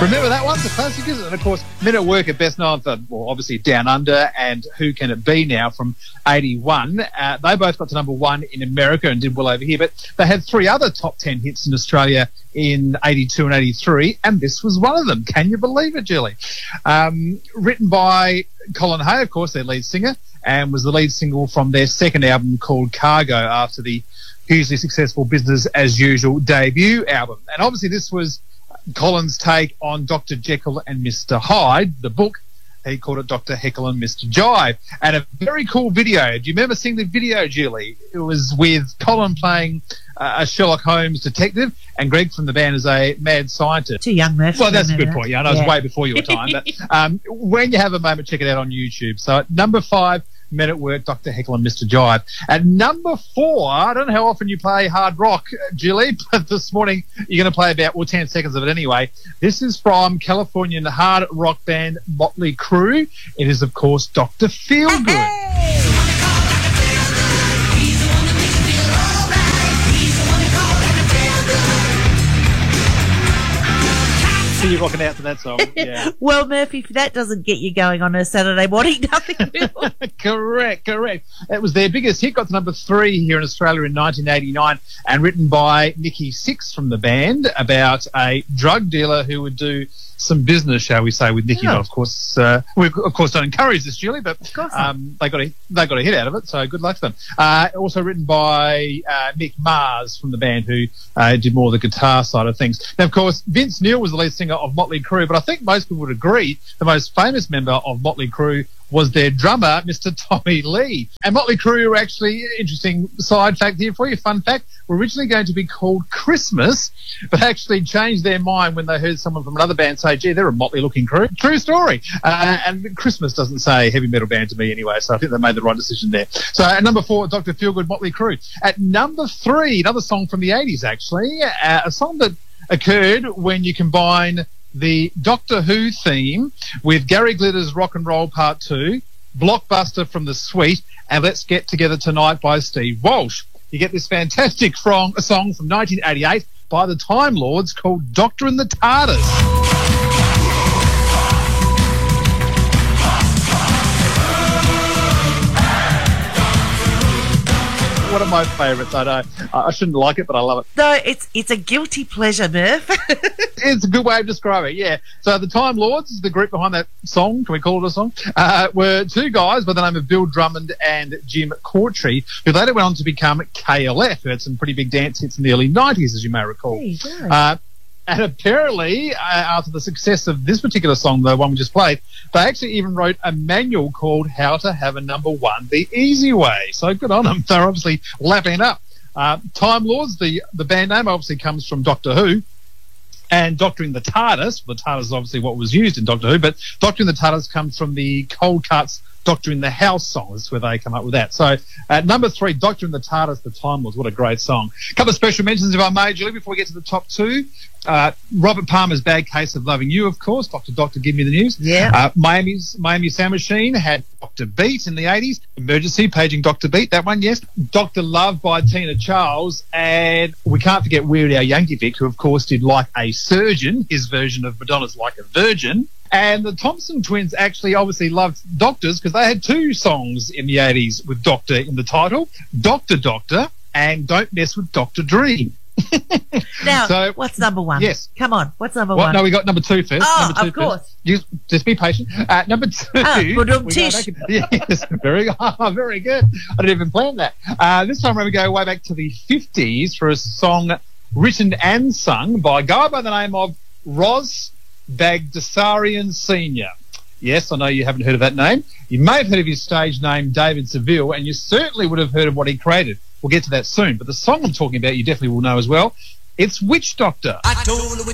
Remember that one? The classic, isn't it? And of course, Men at Work are best known for, well, obviously Down Under and Who Can It Be Now from 81. They both got to number one in America and did well over here, but they had three other top 10 hits in Australia in 82 and 83, and this was one of them. Can you believe it, Julie? Written by Colin Hay, of course, their lead singer, and was the lead single from their second album called Cargo after the hugely successful Business As Usual debut album. And obviously this was Colin's take on Dr. Jekyll and Mr. Hyde, the book. He called it Dr. Heckle and Mr. Jive. And a very cool video. Do you remember seeing the video, Julie? It was with Colin playing a Sherlock Holmes detective and Greg from the band as a mad scientist. Too young, Murph. Well, that's a good point. Yeah, I know it was way before your time. But when you have a moment, check it out on YouTube. So at number 5, Men at Work, Dr. Heckle and Mr. Jive. At number 4, I don't know how often you play hard rock, Julie, but this morning you're going to play about, 10 seconds of it anyway. This is from Californian hard rock band Motley Crue. It is, of course, Dr. Feelgood. Hey! So you're rocking out to that song. Yeah. Well, Murphy, if that doesn't get you going on a Saturday morning, nothing will. Correct. It was their biggest hit, got to number 3 here in Australia in 1989, and written by Nikki Sixx from the band about a drug dealer who would do some business, shall we say, with Nikki. Yeah. But of course, we of course don't encourage this, Julie, but they got a hit out of it, so good luck to them. Also written by Mick Mars from the band, who did more of the guitar side of things. Now, of course, Vince Neil was the lead singer of Motley Crue, but I think most people would agree the most famous member of Motley Crue was their drummer, Mr. Tommy Lee. And Motley Crue were actually, interesting side fact here for you, fun fact, were originally going to be called Christmas, but actually changed their mind when they heard someone from another band say, gee, they're a motley-looking crew. True story. And Christmas doesn't say heavy metal band to me anyway, so I think they made the right decision there. So at number 4, Dr. Feelgood, Motley Crue. At number 3, another song from the 80s, actually, a song that occurred when you combine the Doctor Who theme with Gary Glitter's Rock and Roll Part 2, Blockbuster from the Suite, and Let's Get Together Tonight by Steve Walsh. You get this fantastic song from 1988 by the Time Lords called Doctor and the TARDIS. One of my favourites. I know I shouldn't like it, but I love it. No, it's a guilty pleasure, Murph. It's a good way of describing it, yeah. So the Time Lords is the group behind that song, can we call it a song, were two guys by the name of Bill Drummond and Jim Courtry, who later went on to become KLF, who had some pretty big dance hits in the early 90s, as you may recall. There you go. And apparently, after the success of this particular song, the one we just played, they actually even wrote a manual called How to Have a Number One the Easy Way. So good on them. They're obviously lapping it up. Time Lords, the band name, obviously comes from Doctor Who. And Doctoring the TARDIS, the TARDIS is obviously what was used in Doctor Who, but Doctoring the TARDIS comes from the Cold Cuts Doctor in the House song. That's where they come up with that. So at number 3, Doctor in the TARDIS, the Time Lords. What a great song. A couple of special mentions, if I may, Julie, before we get to the top 2. Robert Palmer's Bad Case of Loving You, of course. Doctor, give me the news. Yeah. Miami Sound Machine had Dr. Beat in the 80s. Emergency, paging Dr. Beat, that one, yes. Dr. Love by Tina Charles. And we can't forget Weird Al Yankovic, who, of course, did Like a Surgeon, his version of Madonna's Like a Virgin. And the Thompson twins actually obviously loved doctors because they had 2 songs in the 80s with Doctor in the title, Doctor, and Don't Mess with Dr. Dream. Now, so, what's number 1? Yes. Come on, what's number 1? No, we got number 2 first. Oh, number 2 of course. First. Just be patient. Number 2. Tish. Yes, very good. I didn't even plan that. This time we're going to go way back to the 50s for a song written and sung by a guy by the name of Ross Bagdasarian Sr. Yes, I know you haven't heard of that name. You may have heard of his stage name, David Seville, and you certainly would have heard of what he created. We'll get to that soon. But the song I'm talking about, you definitely will know as well. It's Witch Doctor.